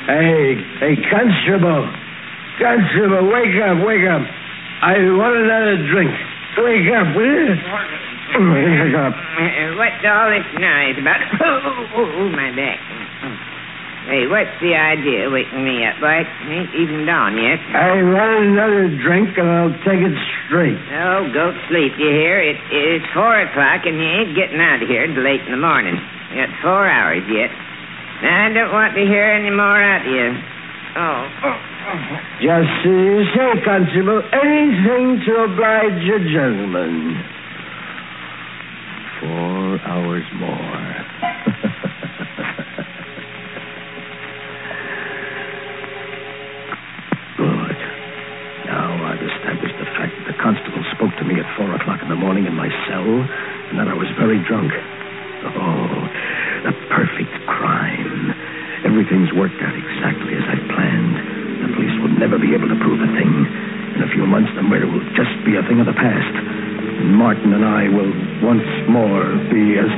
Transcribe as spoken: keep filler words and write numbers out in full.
Hey, hey, Constable. Constable, wake up, wake up. I want another drink. Wake up, will you? Wake up. What's all this noise about? Oh, oh, oh, my back. Hey, what's the idea waking me up, boy? It ain't even dawn yet. I want another drink, and I'll take it straight. Oh, go to sleep, you hear? It is four o'clock, and you ain't getting out of here till late in the morning. You got four hours yet. Now, I don't want to hear any more out of you. Oh. Just as you say, Constable. Anything to oblige a gentleman. Four hours more. Good. Now I've established the fact that the constable spoke to me at four o'clock in the morning in my cell, and that I was very drunk. Oh, the perfect crime. Everything's worked out exactly as I planned. The police will never be able to prove a thing. In a few months, the murder will just be a thing of the past. And Martin and I will once more be as